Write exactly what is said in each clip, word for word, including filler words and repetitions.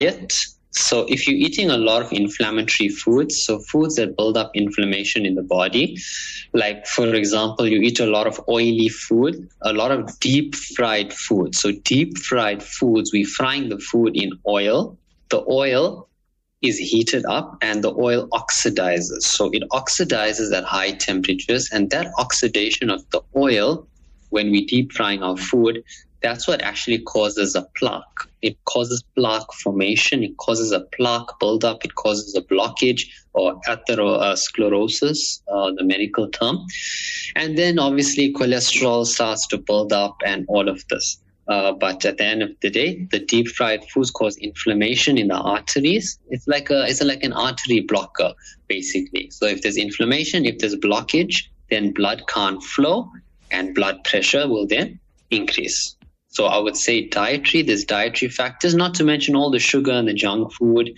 So if you're eating a lot of inflammatory foods, so foods that build up inflammation in the body, like, for example, you eat a lot of oily food, a lot of deep fried food. So deep fried foods, we're frying the food in oil. The oil is heated up and the oil oxidizes. So it oxidizes at high temperatures, and that oxidation of the oil, when we deep frying our food, that's what actually causes a plaque. It causes plaque formation. It causes a plaque buildup. It causes a blockage, or atherosclerosis, uh, the medical term. And then obviously cholesterol starts to build up and all of this. Uh, but at the end of the day, the deep fried foods cause inflammation in the arteries. It's like a, it's like an artery blocker, basically. So if there's inflammation, if there's blockage, then blood can't flow and blood pressure will then increase. So I would say dietary, there's dietary factors, not to mention all the sugar and the junk food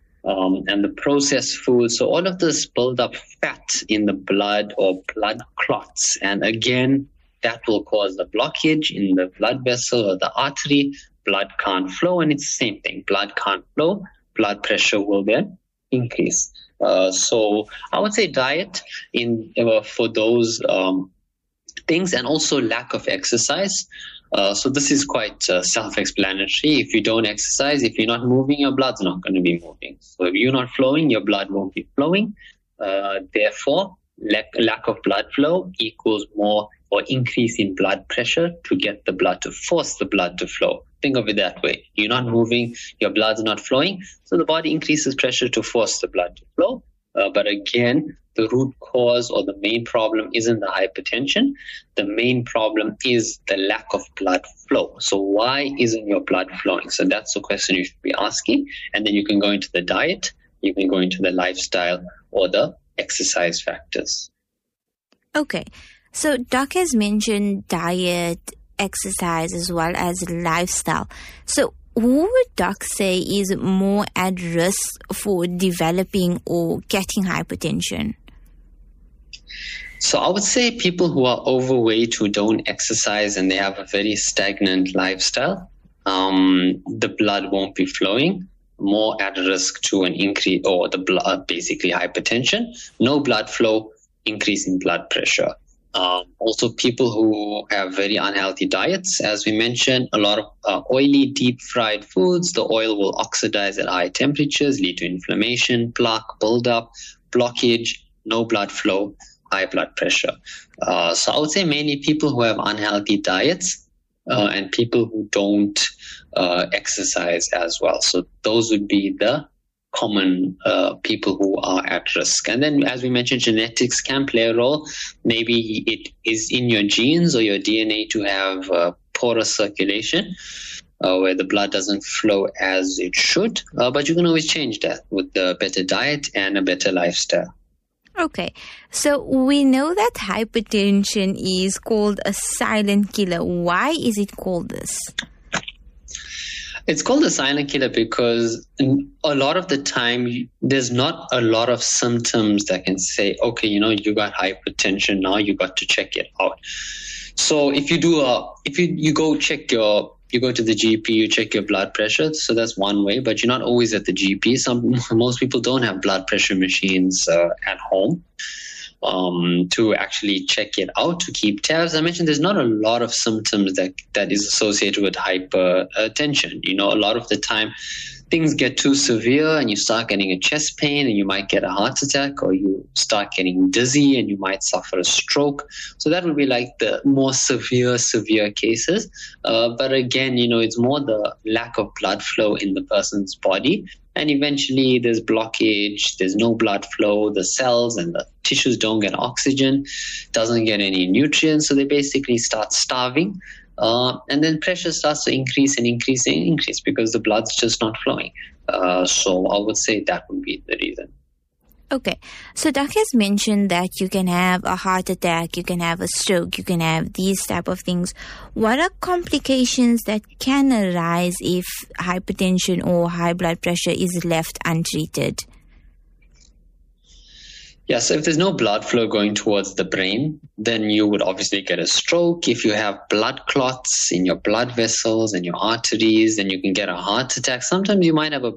um, and the processed food. So all of this build up fat in the blood or blood clots. And again, that will cause a blockage in the blood vessel or the artery. Blood can't flow, and it's the same thing. Blood can't flow, blood pressure will then increase. Uh, so I would say diet in uh, for those um, things, and also lack of exercise. Uh, so this is quite uh, self-explanatory. If you don't exercise, if you're not moving, your blood's not going to be moving. So if you're not flowing, your blood won't be flowing. Uh, therefore, lack, lack of blood flow equals more or increase in blood pressure to get the blood, to force the blood to flow. Think of it that way. You're not moving, your blood's not flowing, so the body increases pressure to force the blood to flow. Uh, but again, the root cause or the main problem isn't the hypertension. The main problem is the lack of blood flow. So why isn't your blood flowing? So that's the question you should be asking. And then you can go into the diet, you can go into the lifestyle or the exercise factors. Okay. So Doc has mentioned diet, exercise, as well as lifestyle. So who would Doc say is more at risk for developing or getting hypertension? So I would say people who are overweight, who don't exercise, and they have a very stagnant lifestyle, um, the blood won't be flowing, more at risk to an increase, or the blood, basically hypertension, no blood flow, increase in blood pressure. Um, also, people who have very unhealthy diets, as we mentioned, a lot of uh, oily, deep fried foods, the oil will oxidize at high temperatures, lead to inflammation, plaque buildup, blockage, no blood flow, high blood pressure. Uh, so I would say mainly people who have unhealthy diets uh, and people who don't uh, exercise as well. So those would be the common uh, people who are at risk. And then, as we mentioned, genetics can play a role. Maybe it is in your genes or your D N A to have uh, porous circulation, uh, where the blood doesn't flow as it should. Uh, but you can always change that with a better diet and a better lifestyle. Okay, so we know that hypertension is called a silent killer. Why is it called this? It's called a silent killer because a lot of the time there's not a lot of symptoms that can say, okay, you know, you got hypertension, now you got to check it out. So if you do a, if you, you go check your, you go to the G P, you check your blood pressure. So that's one way, but you're not always at the G P. Some, most people don't have blood pressure machines uh, at home. Um, to actually check it out, to keep tabs. I mentioned there's not a lot of symptoms that, that is associated with hypertension. You know, a lot of the time things get too severe and you start getting a chest pain and you might get a heart attack, or you start getting dizzy and you might suffer a stroke. So that would be like the more severe, severe cases. Uh, but again, you know, it's more the lack of blood flow in the person's body. And eventually there's blockage, there's no blood flow, the cells and the tissues don't get oxygen, doesn't get any nutrients, so they basically start starving. Uh, and then pressure starts to increase and increase and increase because the blood's just not flowing. Uh, so I would say that would be the reason. Okay. So Doc has mentioned that you can have a heart attack, you can have a stroke, you can have these type of things. What are complications that can arise if hypertension or high blood pressure is left untreated? Yeah, so if there's no blood flow going towards the brain, then you would obviously get a stroke. If you have blood clots in your blood vessels and your arteries, then you can get a heart attack. Sometimes you might have a